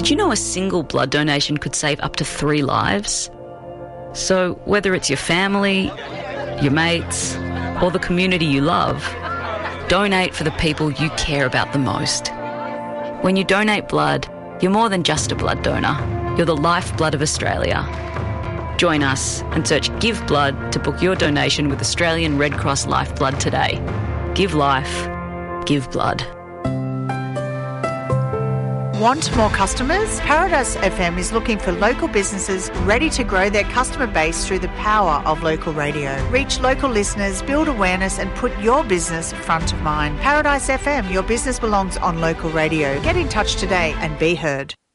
Did you know a single blood donation could save up to 3 lives? So whether it's your family, your mates, or the community you love, donate for the people you care about the most. When you donate blood, you're more than just a blood donor. You're the lifeblood of Australia. Join us and search Give Blood to book your donation with Australian Red Cross Lifeblood today. Give life. Give blood. Want more customers? Paradise FM is looking for local businesses ready to grow their customer base through the power of local radio. Reach local listeners, build awareness and put your business front of mind. Paradise FM, your business belongs on local radio. Get in touch today and be heard.